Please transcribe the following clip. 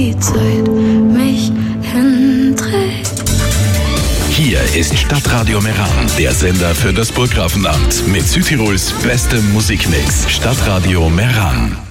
die Zeit mich hinträgt. Hier ist Stadtradio Meran, der Sender für das Burggrafenamt mit Südtirols bestem Musikmix. Stadtradio Meran.